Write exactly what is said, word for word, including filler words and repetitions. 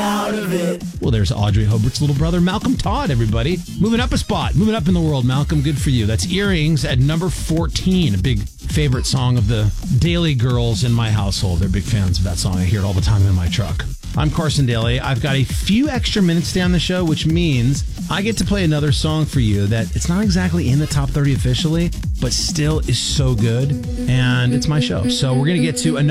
out of it. Well, there's Audrey Hobart's little brother, Malcolm Todd, everybody. Moving up a spot, moving up in the world, Malcolm, good for you. That's Earrings at number fourteen, a big favorite song of the Daily girls in my household. They're big fans of that song. I hear it all the time in my truck. I'm Carson Daly. I've got a few extra minutes to stay on the show, which means I get to play another song for you that it's not exactly in the top thirty officially, but still is so good, and it's my show. So we're going to get to another